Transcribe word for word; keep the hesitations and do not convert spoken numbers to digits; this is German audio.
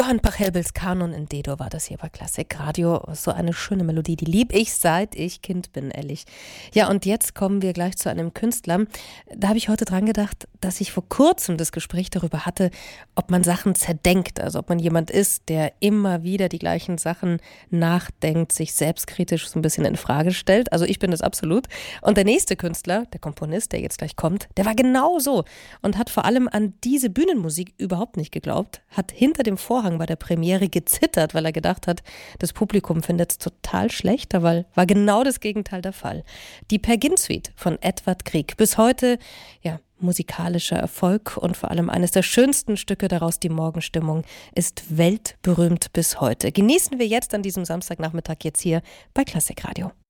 Johann Pachelbels Kanon in D-Dur war das hier bei Klassik Radio. So eine schöne Melodie, die lieb ich, seit ich Kind bin, ehrlich. Ja, und jetzt kommen wir gleich zu einem Künstler. Da habe ich heute dran gedacht, dass ich vor kurzem das Gespräch darüber hatte, ob man Sachen zerdenkt, also ob man jemand ist, der immer wieder die gleichen Sachen nachdenkt, sich selbstkritisch so ein bisschen in Frage stellt. Also ich bin das absolut. Und der nächste Künstler, der Komponist, der jetzt gleich kommt, der war genau so und hat vor allem an diese Bühnenmusik überhaupt nicht geglaubt, hat hinter dem Vorhang bei der Premiere gezittert, weil er gedacht hat, das Publikum findet es total schlecht, dabei war genau das Gegenteil der Fall. Die Peer Gynt Suite von Edvard Grieg. Bis heute, ja, musikalischer Erfolg und vor allem eines der schönsten Stücke daraus, die Morgenstimmung, ist weltberühmt bis heute. Genießen wir jetzt an diesem Samstagnachmittag jetzt hier bei Klassik Radio.